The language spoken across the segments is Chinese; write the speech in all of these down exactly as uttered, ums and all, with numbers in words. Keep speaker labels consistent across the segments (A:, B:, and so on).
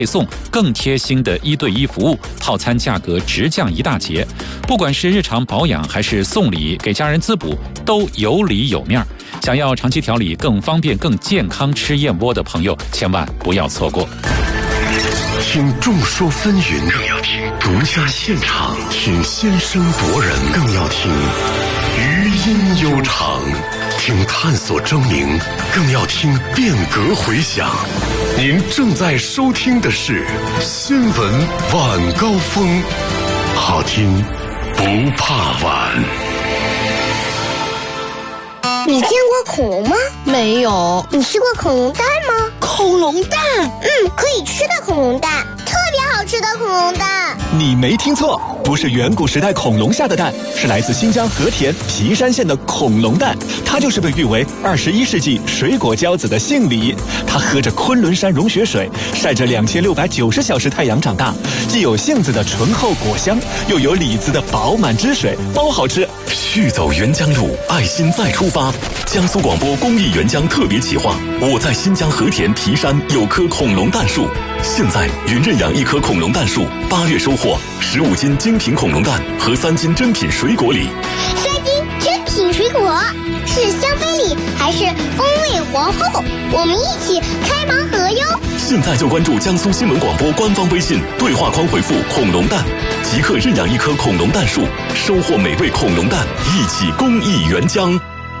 A: 配送更贴心的一对一服务，套餐价格直降一大截。不管是日常保养还是送礼给家人滋补，都有里有面。想要长期调理更方便、更健康吃燕窝的朋友，千万不要错过。
B: 听众说纷纭，更要听独家现场；听先声夺人，更要听余音悠长；听探索狰狞，更要听变革回响。您正在收听的是新闻晚高峰，好听不怕晚。
C: 你见过恐龙吗？
D: 没有。
C: 你吃过恐龙蛋吗？
D: 恐龙蛋？
C: 嗯，可以吃的恐龙蛋，特别好吃的恐龙蛋。
E: 你没听错，不是远古时代恐龙下的蛋，是来自新疆和田皮山县的恐龙蛋。它就是被誉为二十一世纪水果骄子的杏梨。它喝着昆仑山融雪水，晒着两千六百九十小时太阳长大，既有杏子的醇厚果香，又有李子的饱满汁水，包好吃。
B: 续走沅江路，爱心再出发。江苏广播公益沅江特别企划，我在新疆和田皮山有棵恐龙蛋树。现在云认养一棵恐龙蛋树，八月收获十五斤精品恐龙蛋和三斤珍品水果礼。
C: 三斤珍品水果是香妃礼还是风味皇后？我们一起开盲盒哟！
B: 现在就关注江苏新闻广播官方微信，对话框回复恐龙蛋，即刻认养一棵恐龙蛋树，收获美味恐龙蛋，一起公益沅江。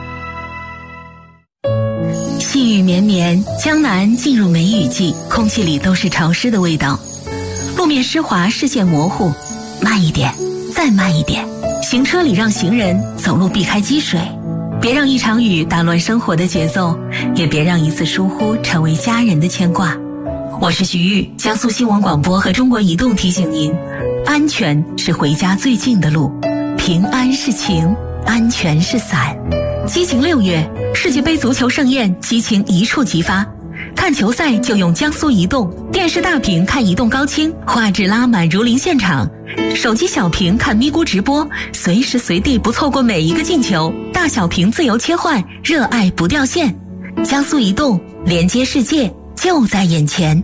F: 细雨绵绵，江南进入梅雨季，空气里都是潮湿的味道，路面湿滑，视线模糊。慢一点，再慢一点，行车礼让行人，走路避开积水。别让一场雨打乱生活的节奏，也别让一次疏忽成为家人的牵挂。我是徐玉，江苏新闻广播和中国移动提醒您，安全是回家最近的路，平安是情，安全是伞。激情六月，世界杯足球盛宴，激情一触即发。看球赛就用江苏移动，电视大屏看移动高清，画质拉满如临现场；手机小屏看咪咕直播，随时随地不错过每一个进球。大小屏自由切换，热爱不掉线。江苏移动，连接世界就在眼前。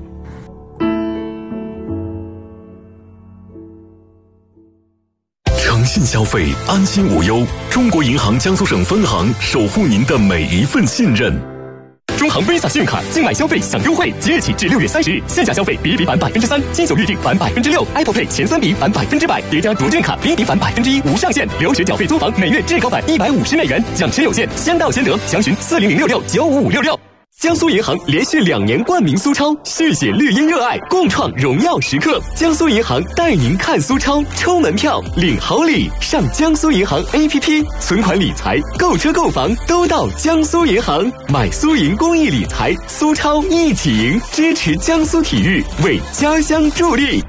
B: 诚信消费，安心无忧。中国银行江苏省分行守护您的每一份信任。
G: 中行 Visa 信用卡境外消费享优惠，即日起至六月三十日，线下消费比比返百分之三，金九预订返百分之六 ，Apple Pay 前三笔返百分之百，叠加卓券卡比比返百分之一，无上限。留学缴费租房每月至高返一百五十美元，奖池有限，先到先得。详询四零零六六九五五六六。江苏银行连续两年冠名苏超，续写绿茵热爱，共创荣耀时刻。江苏银行带您看苏超，抽门票领好礼，上江苏银行 A P P， 存款理财、购车购房都到江苏银行，买苏银公益理财，苏超一起赢，支持江苏体育，为家乡助力。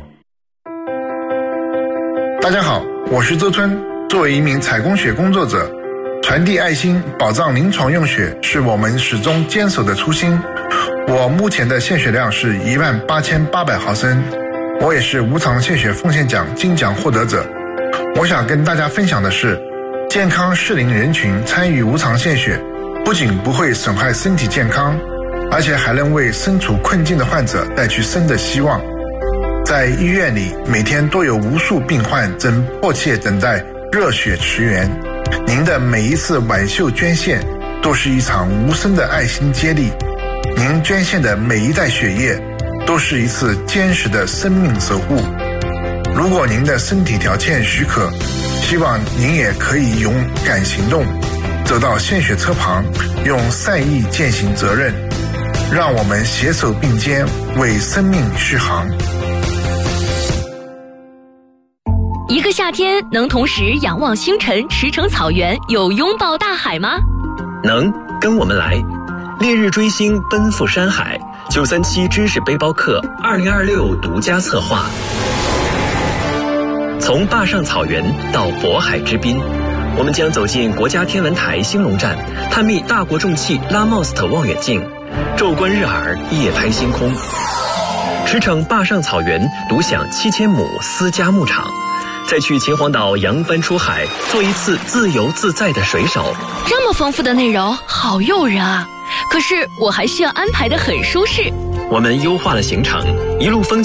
H: 大家好，我是周春。作为一名采供血工作者，传递爱心，保障临床用血是我们始终坚守的初心。我目前的献血量是一万八千八百毫升，我也是无偿献血奉献奖金奖获得者。我想跟大家分享的是，健康适龄人群参与无偿献血，不仅不会损害身体健康，而且还能为身处困境的患者带去生的希望。在医院里，每天都有无数病患正迫切等待热血驰援。您的每一次挽袖捐献都是一场无声的爱心接力，您捐献的每一袋血液都是一次坚实的生命守护。如果您的身体条件许可，希望您也可以勇敢行动，走到献血车旁，用善意践行责任，让我们携手并肩，为生命续航。
I: 一个夏天能同时仰望星辰、驰骋草原，又拥抱大海吗？
J: 能，跟我们来！烈日追星，奔赴山海。九三七知识背包客二零二六独家策划，从坝上草原到渤海之滨，我们将走进国家天文台兴隆站，探秘大国重器拉莫斯特望远镜，昼观日洱，夜拍星空。驰骋坝上草原，独享七千亩私家牧场。再去秦皇岛扬帆出海，做一次自由自在的水手。
I: 这么丰富的内容，好诱人啊！可是我还需要安排得很舒适。
J: 我们优化了行程，一路风景